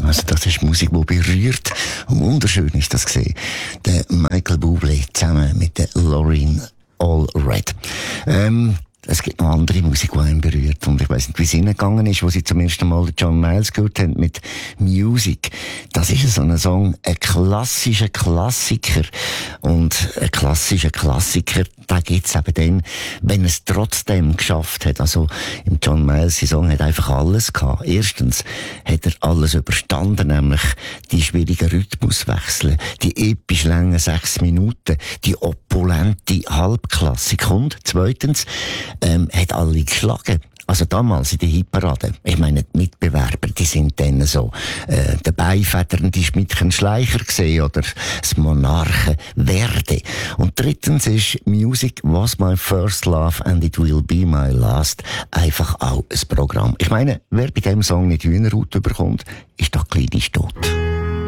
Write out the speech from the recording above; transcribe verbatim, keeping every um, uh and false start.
Also das ist Musik, die berührt. Und wunderschön ist das gesehen. Der Michael Bublé zusammen mit der Lauryn Allred. Ähm, Es gibt noch andere Musik, die einen berührt. Und ich weiss nicht, wie es ihnen gegangen ist, wo sie zum ersten Mal John Miles gehört haben mit Music. Das ist so ein Song, ein klassischer Klassiker. Und ein klassischer Klassiker, da gibt's eben dann, wenn es trotzdem geschafft hat. Also, im John Miles Song hat einfach alles gehabt. Erstens hat er alles überstanden, nämlich die schwierigen Rhythmuswechsel, die episch langen sechs Minuten, die opulente Halbklassik. Und zweitens, ähm, hat alle geschlagen. Also damals in der Hitparade. Ich meine, die Mitbewerber, die sind dann so, äh, der Beifedernde Schmidtchen Schleicher gesehen oder das Monarchen Verdi. Und drittens ist Music was my first love and it will be my last einfach auch ein Programm. Ich meine, wer bei dem Song nicht Hühnerhaut bekommt, ist doch kleine Stot.